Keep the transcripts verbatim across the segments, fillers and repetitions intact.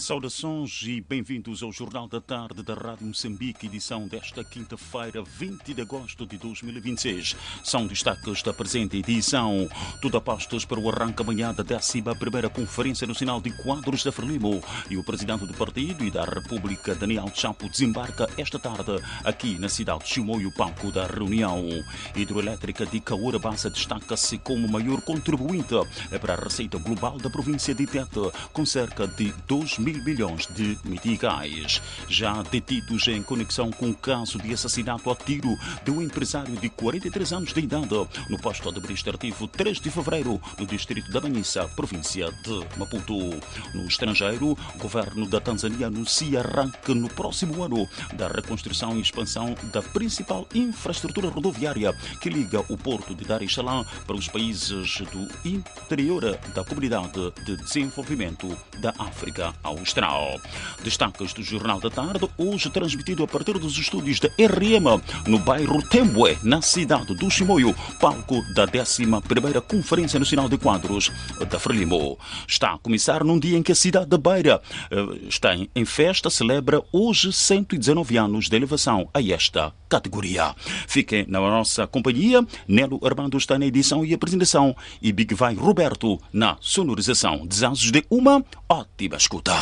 Saudações e bem-vindos ao Jornal da Tarde da Rádio Moçambique, edição desta quinta-feira, vinte de agosto de dois mil e vinte e seis. São destaques da presente edição. Tudo apostas para o arranque amanhã da décima primeira Conferência Nacional de Quadros da Frelimo. E o presidente do partido e da República, Daniel Chapo, desembarca esta tarde aqui na cidade de Chimoio, palco da reunião. Hidroelétrica de Caúra Bassa destaca-se como maior contribuinte para a receita global da província de Tete, com cerca de dois mil milhões de meticais. Já detidos em conexão com o caso de assassinato a tiro de um empresário de quarenta e três anos de idade no posto administrativo três de fevereiro, no distrito da Manhissa, província de Maputo. No estrangeiro, o governo da Tanzânia anuncia arranque no próximo ano da reconstrução e expansão da principal infraestrutura rodoviária que liga o porto de Dar es Salaam para os países do interior da Comunidade de Desenvolvimento da África Austral. Destaques do Jornal da Tarde, hoje transmitido a partir dos estúdios da R M no bairro Tembue, na cidade do Chimoio, palco da décima primeira Conferência Nacional de Quadros da Frelimo. Está a começar num dia em que a cidade de Beira está em festa, celebra hoje cento e dezenove anos de elevação a esta categoria. Fiquem na nossa companhia. Nelo Armando está na edição e apresentação e Big Vai Roberto na sonorização. Desejos de uma ótima escuta.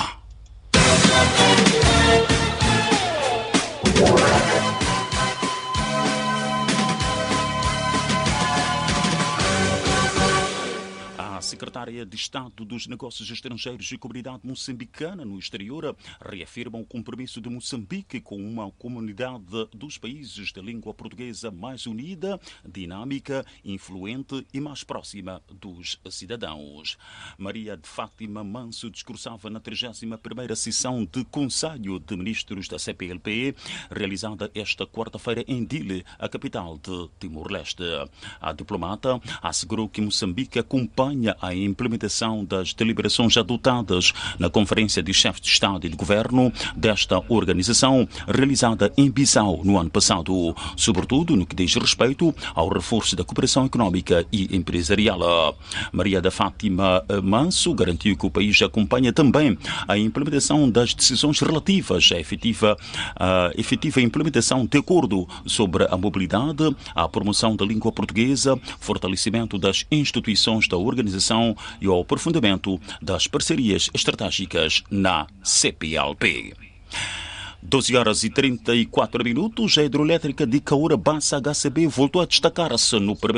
A secretária de Estado dos Negócios Estrangeiros e Comunidade Moçambicana no exterior reafirma o compromisso de Moçambique com uma comunidade dos países da língua portuguesa mais unida, dinâmica, influente e mais próxima dos cidadãos. Maria de Fátima Manso discursava na trigésima primeira sessão de Conselho de Ministros da C P L P, realizada esta quarta-feira em Dili, a capital de Timor-Leste. A diplomata assegurou que Moçambique acompanha a implementação das deliberações adotadas na Conferência de Chefes de Estado e de Governo desta organização, realizada em Bissau no ano passado, sobretudo no que diz respeito ao reforço da cooperação económica e empresarial. Maria da Fátima Manso garantiu que o país acompanha também a implementação das decisões relativas à efetiva, à efetiva implementação de acordo sobre a mobilidade, a promoção da língua portuguesa, fortalecimento das instituições da organização e ao aprofundamento das parcerias estratégicas na C P L P. doze horas e trinta e quatro minutos, a hidroelétrica de Caúra Bassa H C B voltou a destacar-se no primeiro